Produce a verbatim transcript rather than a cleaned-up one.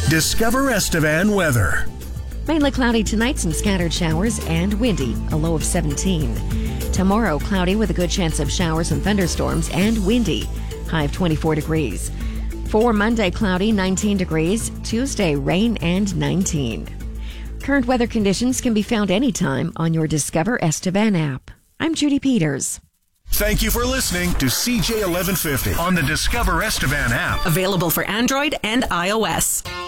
Discover Estevan weather. Mainly cloudy tonight, some scattered showers and windy, a low of seventeen. Tomorrow, cloudy with a good chance of showers and thunderstorms and windy, high of twenty-four degrees. For Monday, cloudy, nineteen degrees. Tuesday, rain and nineteen. Current weather conditions can be found anytime on your Discover Estevan app. I'm Judy Peters. Thank you for listening to C J eleven fifty on the Discover Estevan app. Available for Android and iOS.